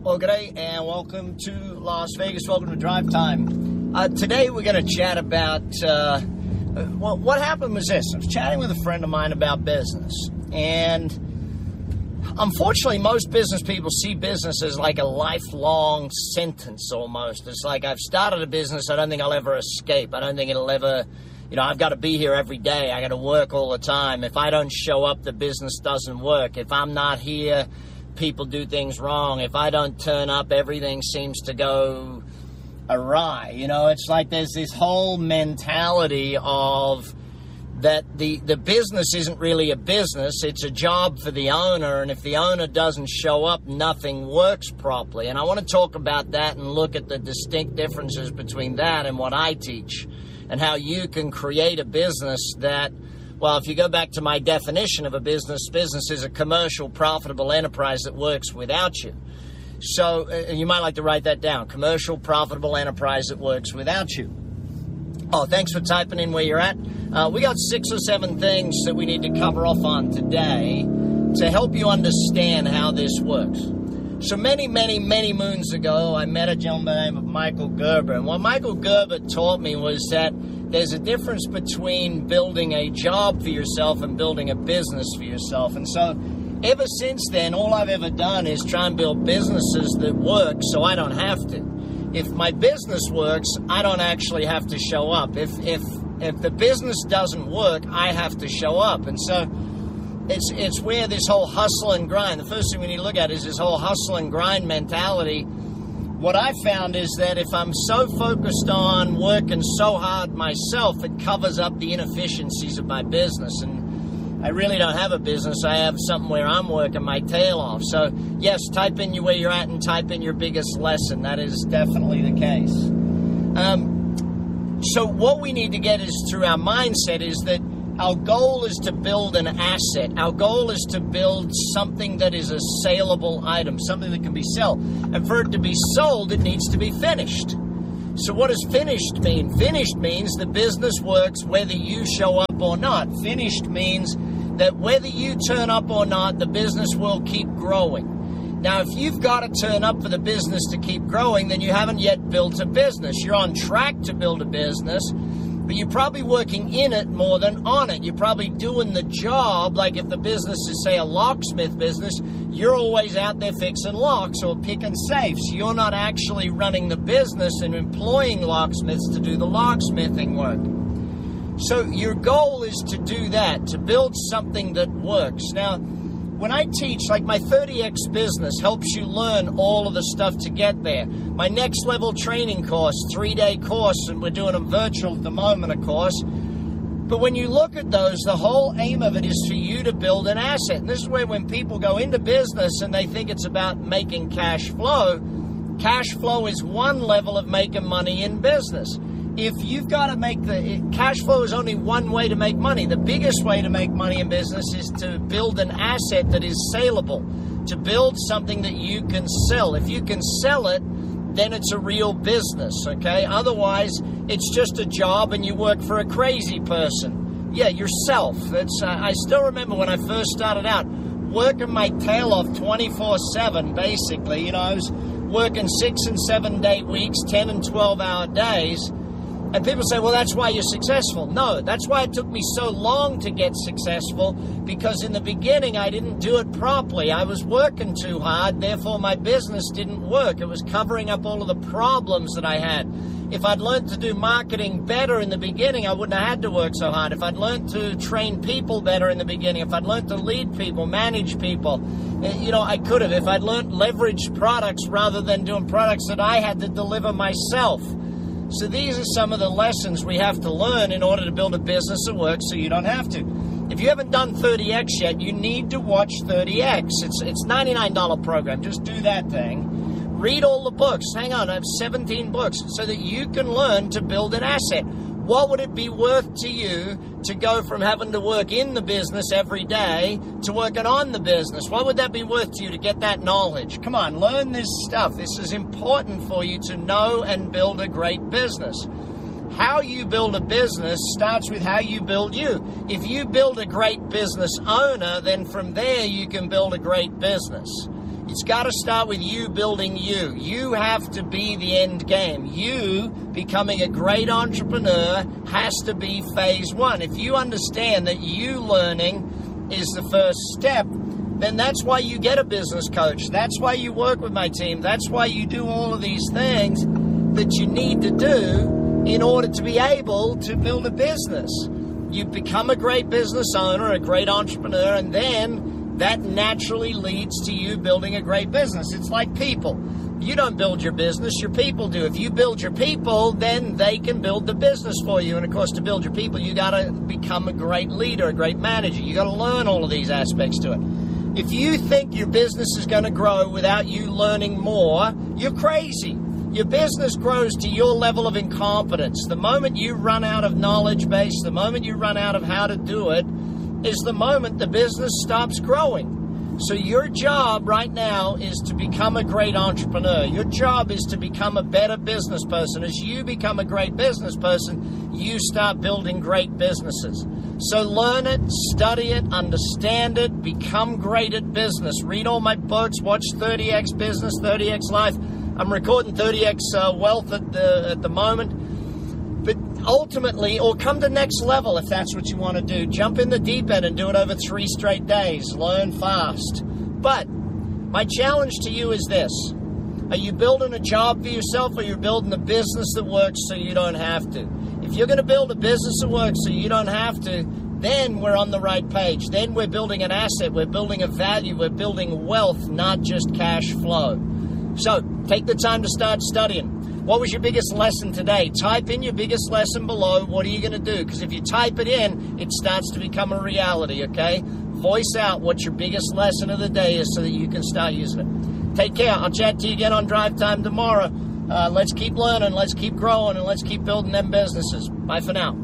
Well, g'day and welcome to Las Vegas. Welcome to Drive Time. Today we're going to chat about, what happened was this. I was chatting with a friend of mine about business. And unfortunately, most business people see business as like a lifelong sentence almost. It's like, I've started a business, I don't think I'll ever escape. I don't think it'll ever, I've got to be here every day. I got to work all the time. If I don't show up, the business doesn't work. If I'm not here, people do things wrong. If I don't turn up, everything seems to go awry. It's like there's this whole mentality of that the business isn't really a business, it's a job for the owner, and if the owner doesn't show up, nothing works properly. And I want to talk about that and look at the distinct differences between that and what I teach, and how you can create a business that, well, if you go back to my definition of a business is a commercial, profitable enterprise that works without you. So you might like to write that down. Commercial, profitable enterprise that works without you. Oh, thanks for typing in where you're at. We got 6 or 7 things that we need to cover off on today to help you understand how this works. So many moons ago, I met a gentleman by the name of Michael Gerber. And what Michael Gerber taught me was that there's a difference between building a job for yourself and building a business for yourself. And so ever since then, all I've ever done is try and build businesses that work so I don't have to. If my business works, I don't actually have to show up. If the business doesn't work, I have to show up. And so it's where this whole hustle and grind, the first thing we need to look at is this whole hustle and grind mentality. What I found is that if I'm so focused on working so hard myself, it covers up the inefficiencies of my business. And I really don't have a business. I have something where I'm working my tail off. So yes, type in where you're at and type in your biggest lesson. That is definitely the case. So what we need to get is through our mindset is that our goal is to build an asset. Our goal is to build something that is a saleable item, something that can be sold. And for it to be sold, it needs to be finished. So what does finished mean? Finished means the business works whether you show up or not. Finished means that whether you turn up or not, the business will keep growing. Now, if you've got to turn up for the business to keep growing, then you haven't yet built a business. You're on track to build a business, but you're probably working in it more than on it. You're probably doing the job, like if the business is, say, a locksmith business, you're always out there fixing locks or picking safes. You're not actually running the business and employing locksmiths to do the locksmithing work. So your goal is to do that, to build something that works. Now, when I teach, like my 30X business helps you learn all of the stuff to get there. My next level training course, 3-day course, and we're doing them virtual at the moment, of course. But when you look at those, the whole aim of it is for you to build an asset. And this is where when people go into business and they think it's about making cash flow is one level of making money in business. If you've got to cash flow is only one way to make money. The biggest way to make money in business is to build an asset that is saleable, to build something that you can sell. If you can sell it, then it's a real business, okay? Otherwise, it's just a job and you work for a crazy person. Yeah, yourself. I still remember when I first started out, working my tail off 24/7, basically. I was working 6 and 7 day weeks, 10 and 12-hour days. And people say, well, that's why you're successful. No, that's why it took me so long to get successful, because in the beginning, I didn't do it properly. I was working too hard, therefore my business didn't work. It was covering up all of the problems that I had. If I'd learned to do marketing better in the beginning, I wouldn't have had to work so hard. If I'd learned to train people better in the beginning, if I'd learned to lead people, manage people, I could have. If I'd learned leverage products rather than doing products that I had to deliver myself. So these are some of the lessons we have to learn in order to build a business that works so you don't have to. If you haven't done 30X yet, you need to watch 30X. It's a $99 program. Just do that thing. Read all the books. Hang on, I have 17 books so that you can learn to build an asset. What would it be worth to you to go from having to work in the business every day to working on the business? What would that be worth to you to get that knowledge? Come on, learn this stuff. This is important for you to know and build a great business. How you build a business starts with how you build you. If you build a great business owner, then from there you can build a great business. it's got to start with you building you. You have to be the end game. You becoming a great entrepreneur has to be phase one. If you understand that you learning is the first step, then that's why you get a business coach. That's why you work with my team. That's why you do all of these things that you need to do in order to be able to build a business. You become a great business owner, a great entrepreneur, and then that naturally leads to you building a great business. It's like people. You don't build your business, your people do. If you build your people, then they can build the business for you. And of course, to build your people, you got to become a great leader, a great manager. You got to learn all of these aspects to it. If you think your business is going to grow without you learning more, you're crazy. Your business grows to your level of incompetence. The moment you run out of knowledge base, the moment you run out of how to do it, is the moment the business stops growing. So your job right now is to become a great entrepreneur. Your job is to become a better business person. As you become a great business person, you start building great businesses. So learn it, study it, understand it, become great at business. Read all my books, watch 30X Business, 30X Life. I'm recording 30X Wealth at the moment. But ultimately, or come to next level if that's what you want to do. Jump in the deep end and do it over 3 straight days. Learn fast. But my challenge to you is this. Are you building a job for yourself, or you're building a business that works so you don't have to? If you're going to build a business that works so you don't have to, then we're on the right page. Then we're building an asset. We're building a value. We're building wealth, not just cash flow. So take the time to start studying. What was your biggest lesson today? Type in your biggest lesson below. What are you going to do? Because if you type it in, it starts to become a reality, okay? Voice out what your biggest lesson of the day is so that you can start using it. Take care. I'll chat to you again on Drive Time tomorrow. Let's keep learning, let's keep growing, and let's keep building them businesses. Bye for now.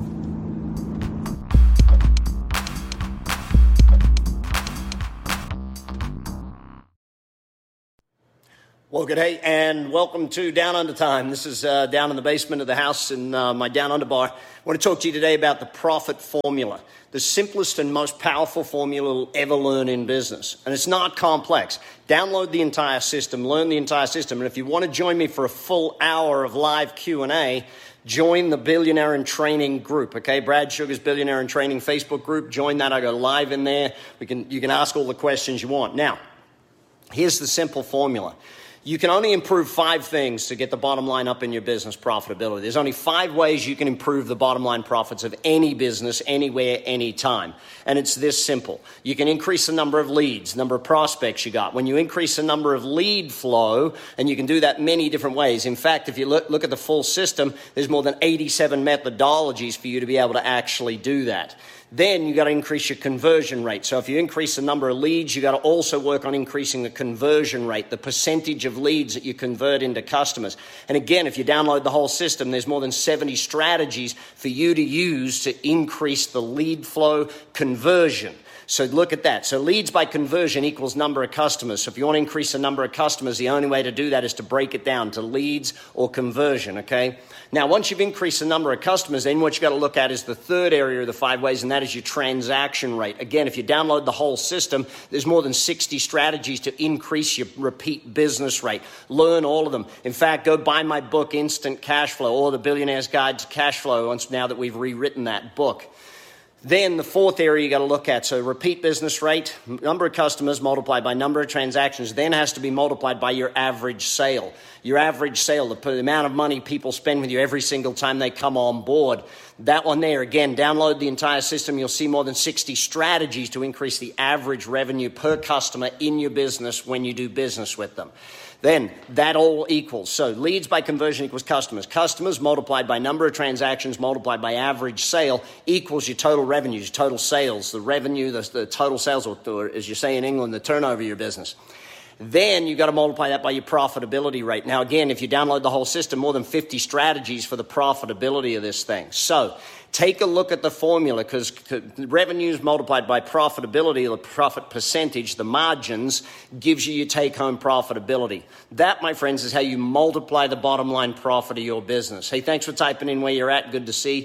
Well, good day, and welcome to Down Under Time. This is down in the basement of the house in my Down Under bar. I want to talk to you today about the profit formula, the simplest and most powerful formula you'll ever learn in business. And it's not complex. Download the entire system, learn the entire system. And if you want to join me for a full hour of live Q&A, join the Billionaire in Training group, okay? Brad Sugar's Billionaire in Training Facebook group. Join that. I go live in there. You can ask all the questions you want. Now, here's the simple formula. You can only improve 5 things to get the bottom line up in your business profitability. There's only 5 ways you can improve the bottom line profits of any business, anywhere, anytime. And it's this simple. You can increase the number of leads, number of prospects you got. When you increase the number of lead flow, and you can do that many different ways. In fact, if you look at the full system, there's more than 87 methodologies for you to be able to actually do that. Then you got to increase your conversion rate. So if you increase the number of leads, you got to also work on increasing the conversion rate, the percentage of leads that you convert into customers. And again, if you download the whole system, there's more than 70 strategies for you to use to increase the lead flow conversion. So look at that. So leads by conversion equals number of customers. So if you want to increase the number of customers, the only way to do that is to break it down to leads or conversion, okay? Now, once you've increased the number of customers, then what you got to look at is the third area of the 5 ways, and that is your transaction rate. Again, if you download the whole system, there's more than 60 strategies to increase your repeat business rate. Learn all of them. In fact, go buy my book, Instant Cash Flow, or The Billionaire's Guide to Cash Flow, now that we've rewritten that book. Then the fourth area you got to look at, so repeat business rate, number of customers multiplied by number of transactions, then has to be multiplied by your average sale. Your average sale, the amount of money people spend with you every single time they come on board. That one there, again, download the entire system. You'll see more than 60 strategies to increase the average revenue per customer in your business when you do business with them. Then that all equals. So leads by conversion equals customers. Customers multiplied by number of transactions multiplied by average sale equals your total revenues, your total sales, the revenue, the total sales, or as you say in England, the turnover of your business. Then you got to multiply that by your profitability rate. Now, again, if you download the whole system, more than 50 strategies for the profitability of this thing. So take a look at the formula, because revenues multiplied by profitability, the profit percentage, the margins, gives you your take-home profitability. That, my friends, is how you multiply the bottom line profit of your business. Hey, thanks for typing in where you're at. Good to see.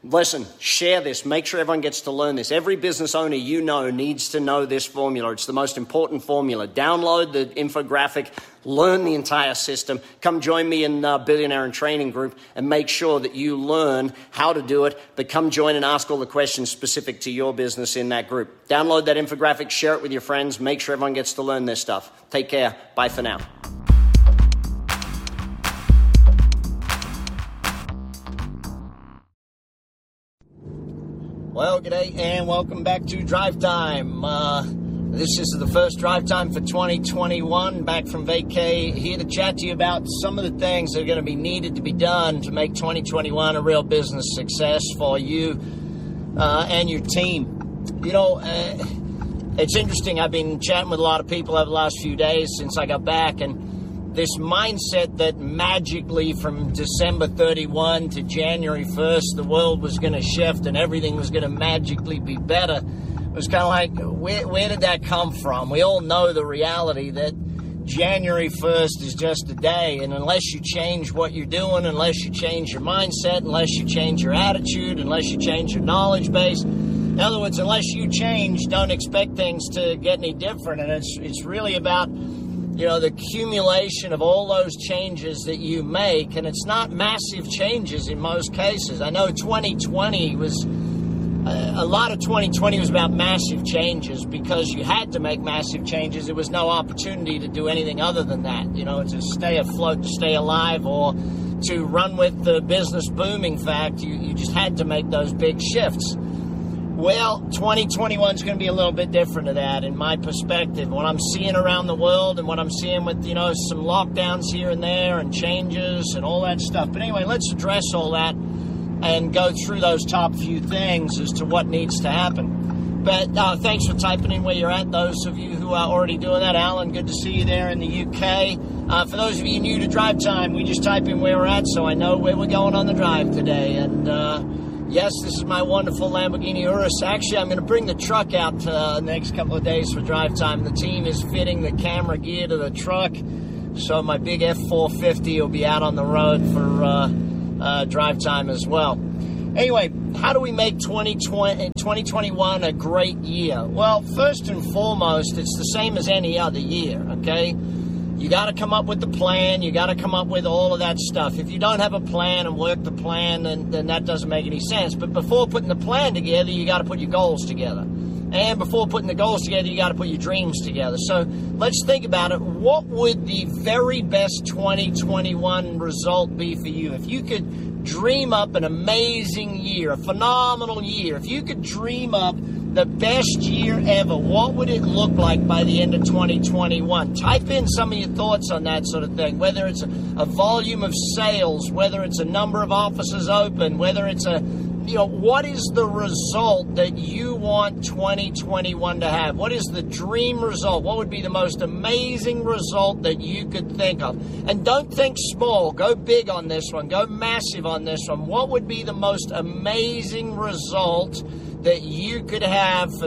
Listen, share this. Make sure everyone gets to learn this. Every business owner you know needs to know this formula. It's the most important formula. Download the infographic, learn the entire system. Come join me in Billionaire and Training Group and make sure that you learn how to do it. But come join and ask all the questions specific to your business in that group. Download that infographic, share it with your friends. Make sure everyone gets to learn this stuff. Take care. Bye for now. Well, g'day and welcome back to Drive Time. This is the first Drive Time for 2021, back from vacay, here to chat to you about some of the things that are going to be needed to be done to make 2021 a real business success for you and your team. You know, it's interesting. I've been chatting with a lot of people over the last few days since I got back, and this mindset that magically from December 31 to January 1st, the world was going to shift and everything was going to magically be better. It was kind of like, where did that come from? We all know the reality that January 1st is just a day, and unless you change what you're doing, unless you change your mindset, unless you change your attitude, unless you change your knowledge base, in other words, unless you change, don't expect things to get any different. And it's really about, you know, the accumulation of all those changes that you make, and it's not massive changes in most cases. I know 2020 was, a lot of 2020 was about massive changes because you had to make massive changes. There was no opportunity to do anything other than that, you know, to stay afloat, to stay alive, or to run with the business booming fact. You just had to make those big shifts. Well, 2021 is going to be a little bit different to that, in my perspective. What I'm seeing around the world and what I'm seeing with, you know, some lockdowns here and there and changes and all that stuff. But anyway, let's address all that and go through those top few things as to what needs to happen. But thanks for typing in where you're at, those of you who are already doing that. Alan, good to see you there in the UK. For those of you new to Drive Time, we just type in where we're at so I know where we're going on the drive today. And yes, this is my wonderful Lamborghini Urus. Actually, I'm going to bring the truck out the next couple of days for Drive Time. The team is fitting the camera gear to the truck, so my big F450 will be out on the road for Drive Time as well. Anyway, how do we make 2021 a great year? Well, first and foremost, it's the same as any other year, okay? You got to come up with the plan. You got to come up with all of that stuff. If you don't have a plan and work the plan, then that doesn't make any sense. But before putting the plan together, you got to put your goals together. And before putting the goals together, you got to put your dreams together. So let's think about it. What would the very best 2021 result be for you? If you could dream up an amazing year, a phenomenal year, if you could dream up the best year ever, what would it look like by the end of 2021? Type in some of your thoughts on that sort of thing, whether it's a volume of sales, whether it's a number of offices open, whether it's what is the result that you want 2021 to have? What is the dream result? What would be the most amazing result that you could think of? And don't think small. Go big on this one. Go massive on this one. What would be the most amazing result that you could have for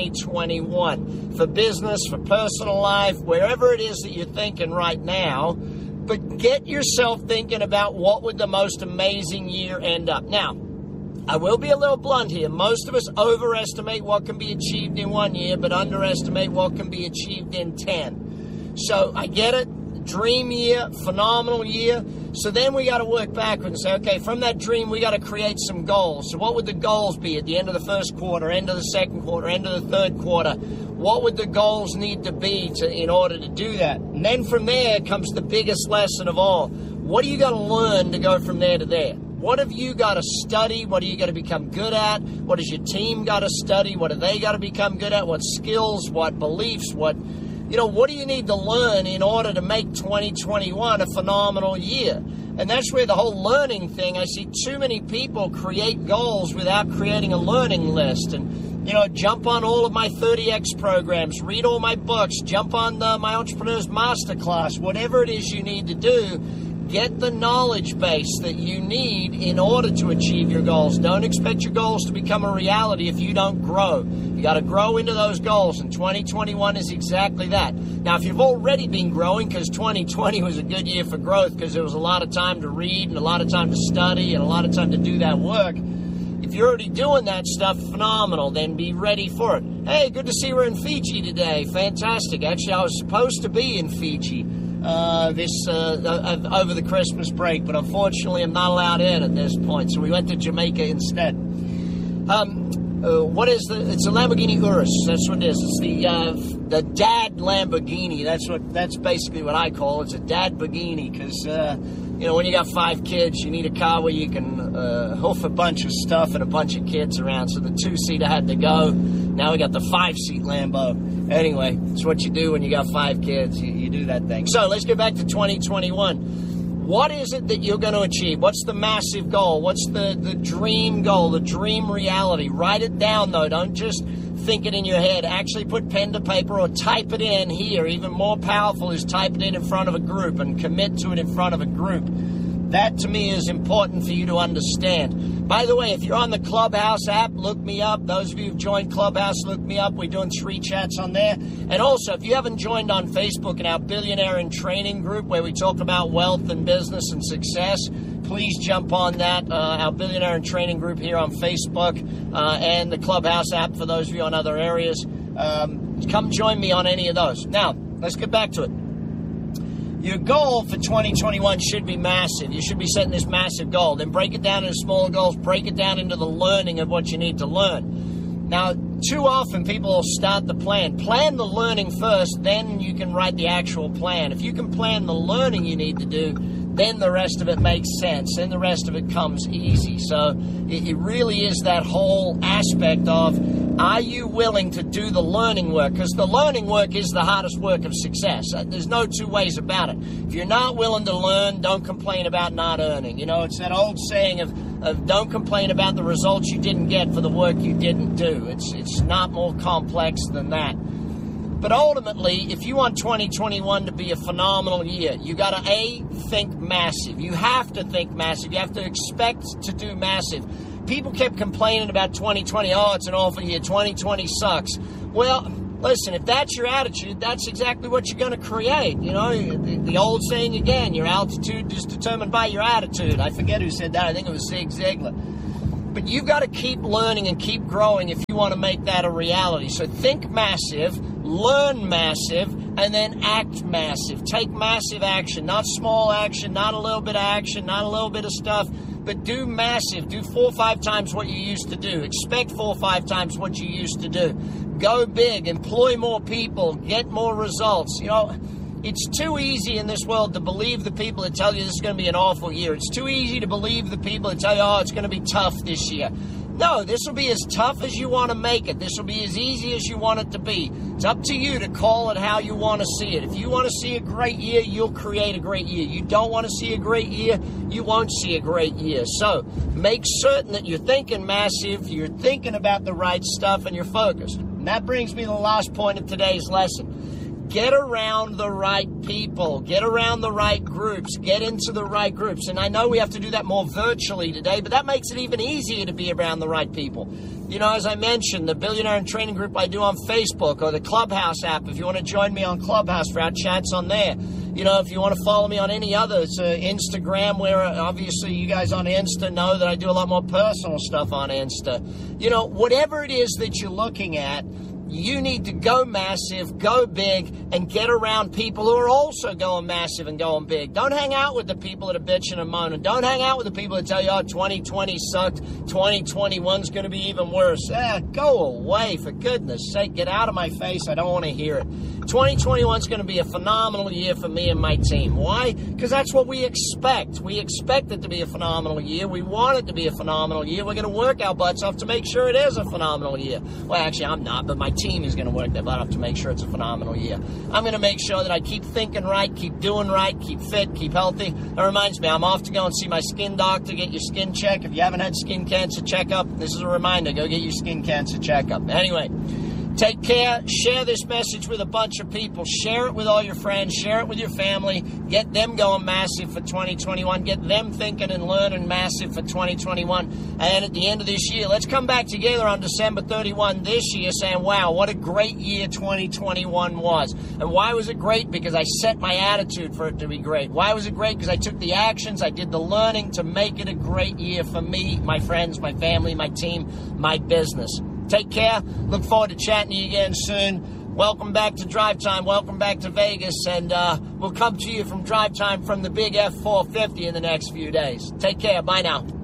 2021? For business, for personal life, wherever it is that you're thinking right now. But get yourself thinking about what would the most amazing year end up. Now, I will be a little blunt here. Most of us overestimate what can be achieved in 1 year, but underestimate what can be achieved in 10. So I get it. Dream year, phenomenal year. So then we got to work backwards and say, okay, from that dream, we got to create some goals. So what would the goals be at the end of the first quarter, end of the second quarter, end of the third quarter? What would the goals need to be in order to do that? And then from there comes the biggest lesson of all. What are you going to learn to go from there to there? What have you got to study? What are you got to become good at? What has your team got to study? What have they got to become good at? What skills? What beliefs? What do you need to learn in order to make 2021 a phenomenal year? And that's where the whole learning thing, I see too many people create goals without creating a learning list. And, jump on all of my 30X programs, read all my books, jump on my Entrepreneur's Masterclass, whatever it is you need to do. Get the knowledge base that you need in order to achieve your goals. Don't expect your goals to become a reality if you don't grow. You got to grow into those goals, and 2021 is exactly that. Now, if you've already been growing, because 2020 was a good year for growth, because there was a lot of time to read and a lot of time to study and a lot of time to do that work, If you're already doing that stuff, phenomenal, then be ready for it. Hey, good to see we're in Fiji today. Fantastic. Actually, I was supposed to be in Fiji over the Christmas break, but unfortunately I'm not allowed in at this point, so we went to Jamaica instead. It's a Lamborghini Urus. That's what it is. It's the dad Lamborghini. That's basically what I call it. It's a dad Lamborghini, because when you got 5 kids, you need a car where you can hoof a bunch of stuff and a bunch of kids around. So the 2-seater had to go. Now we got the 5-seat Lambo. Anyway, it's what you do when you got 5 kids. You do that thing. So let's get back to 2021. What is it that you're going to achieve? What's the massive goal? What's the dream goal, the dream reality? Write it down, though. Don't just think it in your head. Actually put pen to paper or type it in here. Even more powerful is type it in front of a group and commit to it in front of a group. That, to me, is important for you to understand. By the way, if you're on the Clubhouse app, look me up. Those of you who've joined Clubhouse, look me up. We're doing 3 chats on there. And also, if you haven't joined on Facebook in our Billionaire in Training group, where we talk about wealth and business and success, please jump on that, our Billionaire in Training group here on Facebook, and the Clubhouse app for those of you on other areas. Come join me on any of those. Now, let's get back to it. Your goal for 2021 should be massive. You should be setting this massive goal. Then break it down into smaller goals. Break it down into the learning of what you need to learn. Now, too often people will start the plan. Plan the learning first, then you can write the actual plan. If you can plan the learning you need to do, then the rest of it makes sense. Then the rest of it comes easy. So it really is that whole aspect of, are you willing to do the learning work? Because the learning work is the hardest work of success. There's no 2 ways about it. If you're not willing to learn, don't complain about not earning. It's that old saying of don't complain about the results you didn't get for the work you didn't do. It's not more complex than that. But ultimately, if you want 2021 to be a phenomenal year, you got to, think massive. You have to think massive. You have to expect to do massive. People kept complaining about 2020. Oh, it's an awful year. 2020 sucks. Well, listen, if that's your attitude, that's exactly what you're going to create. The old saying again, your altitude is determined by your attitude. I forget who said that. I think it was Zig Ziglar. But you've got to keep learning and keep growing if you want to make that a reality. So think massive, learn massive, and then act massive. Take massive action, not small action, not a little bit of action, not a little bit of stuff, but do massive. Do 4 or 5 times what you used to do. Expect 4 or 5 times what you used to do. Go big, employ more people, get more results. It's too easy in this world to believe the people that tell you this is going to be an awful year. It's too easy to believe the people that tell you, oh, it's going to be tough this year. No, this will be as tough as you want to make it. This will be as easy as you want it to be. It's up to you to call it how you want to see it. If you want to see a great year, you'll create a great year. You don't want to see a great year, you won't see a great year. So make certain that you're thinking massive, you're thinking about the right stuff, and you're focused. And that brings me to the last point of today's lesson. Get around the right people. Get around the right groups. Get into the right groups. And I know we have to do that more virtually today, but that makes it even easier to be around the right people. As I mentioned, the Billionaire in Training group I do on Facebook, or the Clubhouse app, if you want to join me on Clubhouse for our chats on there. If you want to follow me on any others, Instagram, where obviously you guys on Insta know that I do a lot more personal stuff on Insta. Whatever it is that you're looking at, you need to go massive, go big, and get around people who are also going massive and going big. Don't hang out with the people that are bitching and moaning. Don't hang out with the people that tell you, oh, 2020 sucked, 2021's going to be even worse. Go away, for goodness sake. Get out of my face. I don't want to hear it. 2021's going to be a phenomenal year for me and my team. Why? Because that's what we expect. We expect it to be a phenomenal year. We want it to be a phenomenal year. We're going to work our butts off to make sure it is a phenomenal year. Well, actually, I'm not, but my team is going to work their butt off to make sure it's a phenomenal year. I'm going to make sure that I keep thinking right, keep doing right, keep fit, keep healthy. That reminds me, I'm off to go and see my skin doctor, get your skin check. If you haven't had skin cancer checkup, this is a reminder, go get your skin cancer checkup. Anyway, Take care. Share this message with a bunch of people. Share it with all your friends. Share it with your family. Get them going massive for 2021. Get them thinking and learning massive for 2021. And at the end of this year, let's come back together on December 31 this year saying, wow, what a great year 2021 was. And why was it great? Because I set my attitude for it to be great. Why was it great? Because I took the actions, I did the learning to make it a great year for me, my friends, my family, my team, my business. Take care. Look forward to chatting to you again soon. Welcome back to Drive Time. Welcome back to Vegas. And we'll come to you from Drive Time from the big F450 in the next few days. Take care. Bye now.